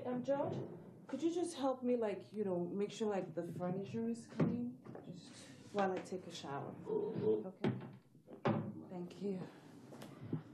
George, could you just help me, like, make sure, like, the furniture is clean? Just while I take a shower. Okay? Thank you.